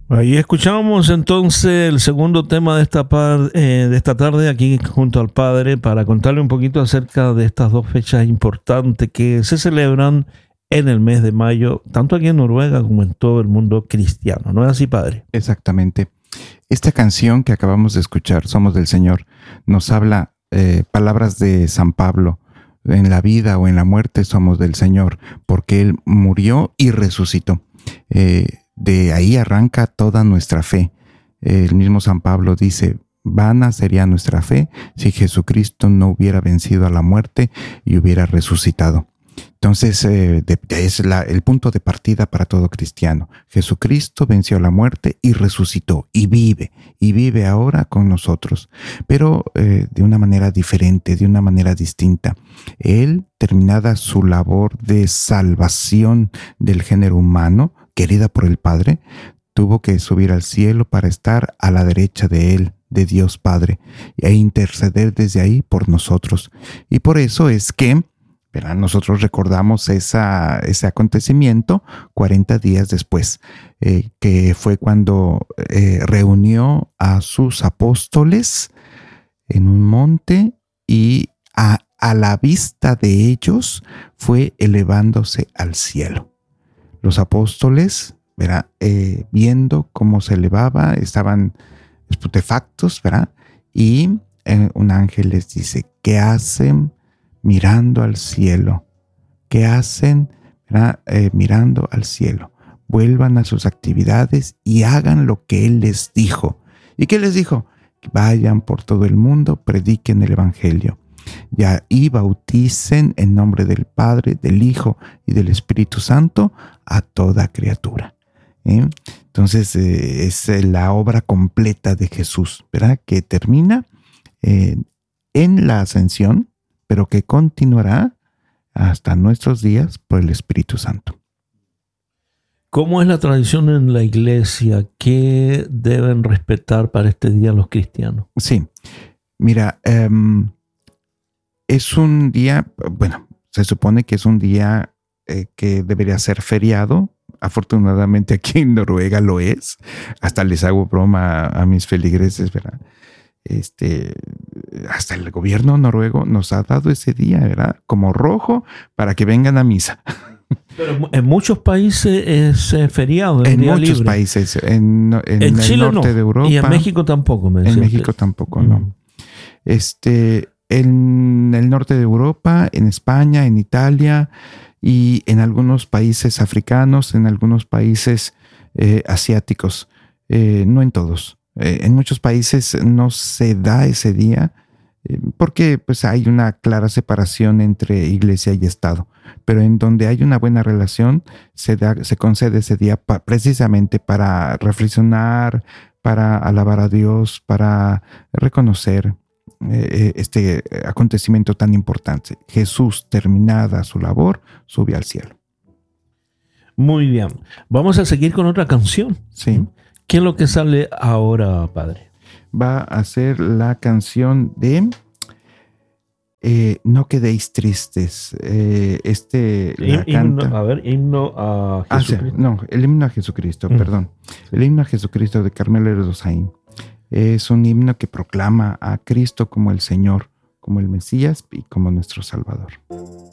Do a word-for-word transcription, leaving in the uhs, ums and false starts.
Ahí escuchamos entonces el segundo tema de esta, par, eh, de esta tarde aquí junto al Padre para contarle un poquito acerca de estas dos fechas importantes que se celebran en el mes de mayo, tanto aquí en Noruega como en todo el mundo cristiano. ¿No es así, Padre? Exactamente. Esta canción que acabamos de escuchar, Somos del Señor, nos habla eh, palabras de San Pablo. En la vida o en la muerte somos del Señor, porque Él murió y resucitó. Eh, de ahí arranca toda nuestra fe. El mismo San Pablo dice, vana sería nuestra fe si Jesucristo no hubiera vencido a la muerte y hubiera resucitado. Entonces, eh, de, de, es la, el punto de partida para todo cristiano. Jesucristo venció la muerte y resucitó y vive, y vive ahora con nosotros, pero eh, de una manera diferente, de una manera distinta. Él, terminada su labor de salvación del género humano, querida por el Padre, tuvo que subir al cielo para estar a la derecha de Él, de Dios Padre, e interceder desde ahí por nosotros. Y por eso es que ¿verdad? Nosotros recordamos esa, ese acontecimiento cuarenta días después, eh, que fue cuando eh, reunió a sus apóstoles en un monte y a, a la vista de ellos fue elevándose al cielo. Los apóstoles, ¿verdad? Eh, viendo cómo se elevaba, estaban estupefactos, ¿verdad? Y eh, un ángel les dice, ¿qué hacen mirando al cielo? ¿Qué hacen eh, mirando al cielo? Vuelvan a sus actividades y hagan lo que Él les dijo. ¿Y qué les dijo? Vayan por todo el mundo, prediquen el Evangelio. Ya, y bauticen en nombre del Padre, del Hijo y del Espíritu Santo a toda criatura. ¿Eh? Entonces eh, es la obra completa de Jesús, ¿verdad? Que termina eh, en la ascensión, pero que continuará hasta nuestros días por el Espíritu Santo. ¿Cómo es la tradición en la iglesia? ¿Qué deben respetar para este día los cristianos? Sí, mira, um, es un día, bueno, se supone que es un día eh, que debería ser feriado. Afortunadamente aquí en Noruega lo es. Hasta les hago broma a, a mis feligreses, ¿verdad? Este, hasta el gobierno noruego nos ha dado ese día, ¿verdad? Como rojo para que vengan a misa. Pero en muchos países es eh, feriado, es en día muchos libre. países, en, en, en el Chile norte no. de Europa. Y en México tampoco, me En México tampoco, mm. no. Este, en el norte de Europa, en España, en Italia y en algunos países africanos, en algunos países eh, asiáticos, eh, no en todos. Eh, en muchos países no se da ese día eh, porque pues, hay una clara separación entre iglesia y Estado. Pero en donde hay una buena relación, se, da, se concede ese día pa, precisamente para reflexionar, para alabar a Dios, para reconocer eh, este acontecimiento tan importante. Jesús, terminada su labor, sube al cielo. Muy bien. Vamos a seguir con otra canción. Sí. ¿Qué es lo que sale ahora, Padre? Va a ser la canción de eh, No quedéis tristes. Eh, este la himno, canta. A ver, himno a Jesucristo. Ah, sí, no, el himno a Jesucristo, mm. perdón. El himno a Jesucristo de Carmelo Erdosaín. Es un himno que proclama a Cristo como el Señor, como el Mesías y como nuestro Salvador.